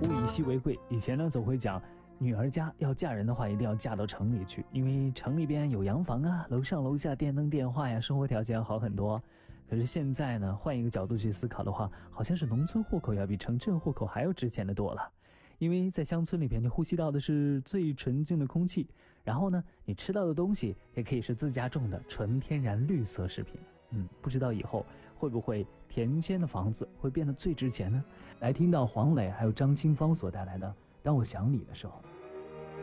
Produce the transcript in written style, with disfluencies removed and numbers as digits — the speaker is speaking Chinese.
物以稀为贵。以前呢总会讲，女儿家要嫁人的话，一定要嫁到城里去，因为城里边有洋房啊，楼上楼下电灯电话呀，生活条件要好很多。可是现在呢，换一个角度去思考的话，好像是农村户口要比城镇户口还要值钱的多了。因为在乡村里边，你呼吸到的是最纯净的空气，然后呢，你吃到的东西也可以是自家种的纯天然绿色食品。不知道以后会不会田间的房子会变得最值钱呢？来听到黄磊还有张清芳所带来的《当我想你的时候》。